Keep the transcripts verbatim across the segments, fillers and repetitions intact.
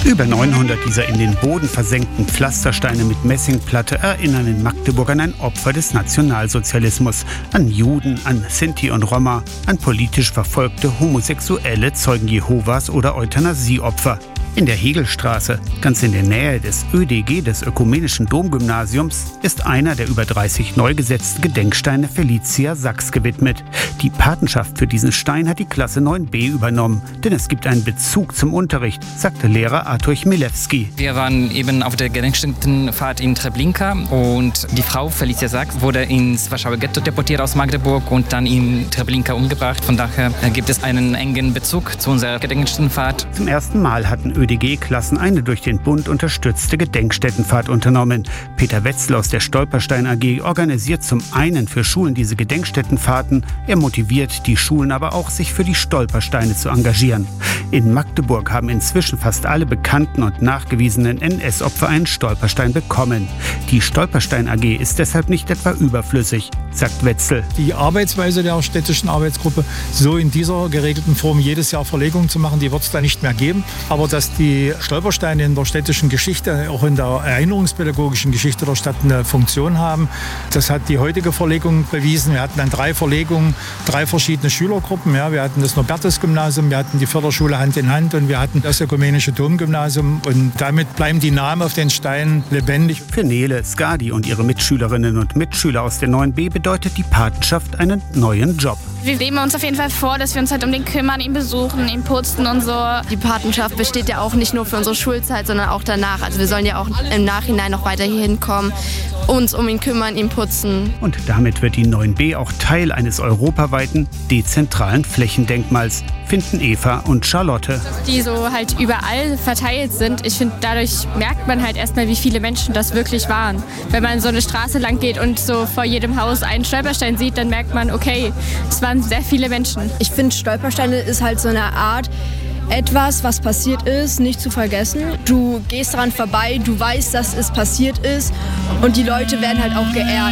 Über neunhundert dieser in den Boden versenkten Pflastersteine mit Messingplatte erinnern in Magdeburg an ein Opfer des Nationalsozialismus, an Juden, an Sinti und Roma, an politisch verfolgte Homosexuelle, Zeugen Jehovas oder Euthanasieopfer. In der Hegelstraße, ganz in der Nähe des Ö D G, des Ökumenischen Domgymnasiums, ist einer der über dreißig neu gesetzten Gedenksteine Felicia Sachs gewidmet. Die Patenschaft für diesen Stein hat die Klasse neun b übernommen, denn es gibt einen Bezug zum Unterricht, sagte Lehrer Artur Chmielewski. Wir waren eben auf der Gedenkstättenfahrt in Treblinka und die Frau Felicia Sachs wurde ins Warschauer Ghetto deportiert aus Magdeburg und dann in Treblinka umgebracht. Von daher gibt es einen engen Bezug zu unserer Gedenkstättenfahrt. Zum ersten Mal hatten Ö D G-Klassen eine durch den Bund unterstützte Gedenkstättenfahrt unternommen. Peter Wetzel aus der Stolperstein A G organisiert zum einen für Schulen diese Gedenkstättenfahrten. Er motiviert die Schulen aber auch, sich für die Stolpersteine zu engagieren. In Magdeburg haben inzwischen fast alle bekannten und nachgewiesenen N S-Opfer einen Stolperstein bekommen. Die Stolperstein A G ist deshalb nicht etwa überflüssig, sagt Wetzel. Die Arbeitsweise der städtischen Arbeitsgruppe, so in dieser geregelten Form jedes Jahr Verlegungen zu machen, die wird es da nicht mehr geben. Aber dass die Stolpersteine in der städtischen Geschichte, auch in der erinnerungspädagogischen Geschichte der Stadt eine Funktion haben, das hat die heutige Verlegung bewiesen. Wir hatten dann drei Verlegungen, drei verschiedene Schülergruppen. Ja, wir hatten das Norbertus-Gymnasium, wir hatten die Förderschule Hand in Hand und wir hatten das Ökumenische Domgymnasium. Und damit bleiben die Namen auf den Steinen lebendig. Für Nele Skadi und ihre Mitschülerinnen und Mitschüler aus der neun b bedeutet die Patenschaft einen neuen Job. Wir nehmen uns auf jeden Fall vor, dass wir uns halt um den kümmern, ihn besuchen, ihn putzen und so. Die Patenschaft besteht ja auch nicht nur für unsere Schulzeit, sondern auch danach. Also wir sollen ja auch im Nachhinein noch weiter hier hinkommen, uns um ihn kümmern, ihn putzen. Und damit wird die neun b auch Teil eines europaweiten, dezentralen Flächendenkmals, finden Eva und Charlotte. Die so halt überall verteilt sind. Ich finde, dadurch merkt man halt erstmal, wie viele Menschen das wirklich waren. Wenn man so eine Straße lang geht und so vor jedem Haus einen Stolperstein sieht, dann merkt man, okay, es waren sehr viele Menschen. Ich finde, Stolpersteine ist halt so eine Art, etwas, was passiert ist, nicht zu vergessen. Du gehst daran vorbei, du weißt, dass es passiert ist und die Leute werden halt auch geehrt.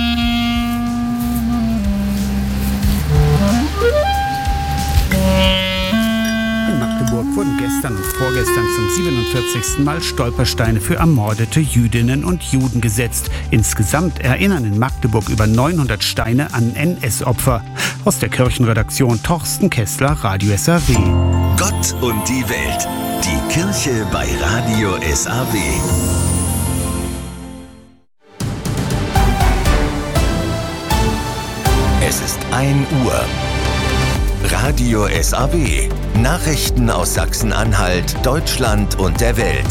In Magdeburg wurden gestern und vorgestern zum siebenundvierzigsten Mal Stolpersteine für ermordete Jüdinnen und Juden gesetzt. Insgesamt erinnern in Magdeburg über neunhundert Steine an N S-Opfer. Aus der Kirchenredaktion Torsten Kessler, Radio S A W. Gott und die Welt. Die Kirche bei Radio S A W. Es ist ein Uhr. Radio S A W. Nachrichten aus Sachsen-Anhalt, Deutschland und der Welt.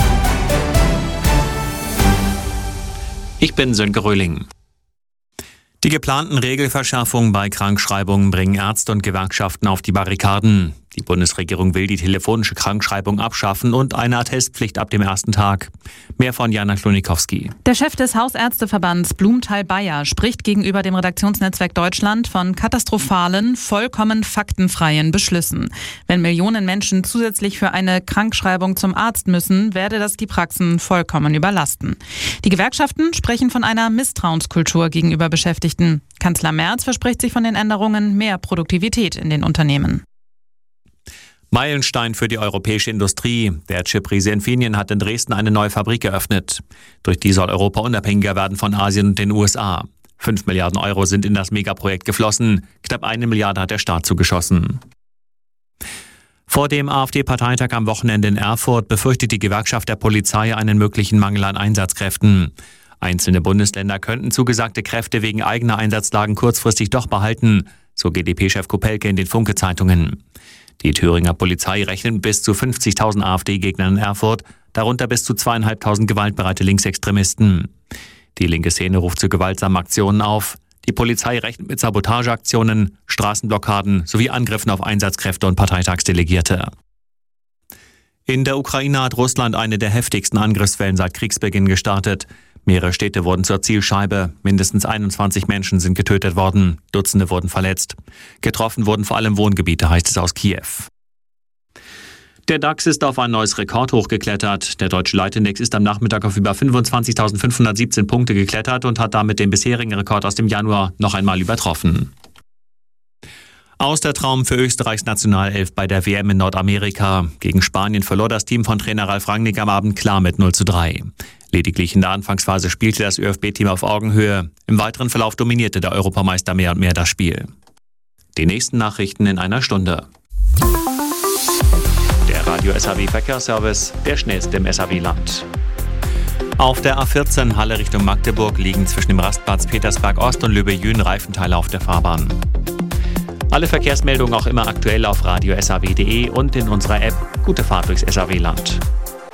Ich bin Sönke Röhling. Die geplanten Regelverschärfungen bei Krankschreibungen bringen Ärzte und Gewerkschaften auf die Barrikaden. Die Bundesregierung will die telefonische Krankschreibung abschaffen und eine Attestpflicht ab dem ersten Tag. Mehr von Jana Klonikowski. Der Chef des Hausärzteverbands Blumenthal-Bayer spricht gegenüber dem Redaktionsnetzwerk Deutschland von katastrophalen, vollkommen faktenfreien Beschlüssen. Wenn Millionen Menschen zusätzlich für eine Krankschreibung zum Arzt müssen, werde das die Praxen vollkommen überlasten. Die Gewerkschaften sprechen von einer Misstrauenskultur gegenüber Beschäftigten. Kanzler Merz verspricht sich von den Änderungen mehr Produktivität in den Unternehmen. Meilenstein für die europäische Industrie. Der Chip-Riese Infineon hat in Dresden eine neue Fabrik eröffnet. Durch die soll Europa unabhängiger werden von Asien und den U S A. Fünf Milliarden Euro sind in das Megaprojekt geflossen. Knapp eine Milliarde hat der Staat zugeschossen. Vor dem AfD-Parteitag am Wochenende in Erfurt befürchtet die Gewerkschaft der Polizei einen möglichen Mangel an Einsatzkräften. Einzelne Bundesländer könnten zugesagte Kräfte wegen eigener Einsatzlagen kurzfristig doch behalten, so G d P-Chef Kopelke in den Funke-Zeitungen. Die Thüringer Polizei rechnet mit bis zu fünfzigtausend AfD-Gegnern in Erfurt, darunter bis zu zweieinhalbtausend gewaltbereite Linksextremisten. Die linke Szene ruft zu gewaltsamen Aktionen auf. Die Polizei rechnet mit Sabotageaktionen, Straßenblockaden sowie Angriffen auf Einsatzkräfte und Parteitagsdelegierte. In der Ukraine hat Russland eine der heftigsten Angriffswellen seit Kriegsbeginn gestartet. Mehrere Städte wurden zur Zielscheibe. Mindestens einundzwanzig Menschen sind getötet worden. Dutzende wurden verletzt. Getroffen wurden vor allem Wohngebiete, heißt es aus Kiew. Der DAX ist auf ein neues Rekordhoch geklettert. Der deutsche Leitindex ist am Nachmittag auf über fünfundzwanzigtausendfünfhundertsiebzehn Punkte geklettert und hat damit den bisherigen Rekord aus dem Januar noch einmal übertroffen. Aus der Traum für Österreichs Nationalelf bei der W M in Nordamerika. Gegen Spanien verlor das Team von Trainer Ralf Rangnick am Abend klar mit null zu drei. Lediglich in der Anfangsphase spielte das ÖFB-Team auf Augenhöhe. Im weiteren Verlauf dominierte der Europameister mehr und mehr das Spiel. Die nächsten Nachrichten in einer Stunde. Der Radio S A W Verkehrsservice, der schnellste im S A W-Land. Auf der A vierzehn Halle Richtung Magdeburg liegen zwischen dem Rastplatz Petersberg Ost und Löbe-Jühn Reifenteile auf der Fahrbahn. Alle Verkehrsmeldungen auch immer aktuell auf radio s a w punkt d e und in unserer App. Gute Fahrt durchs S A W-Land.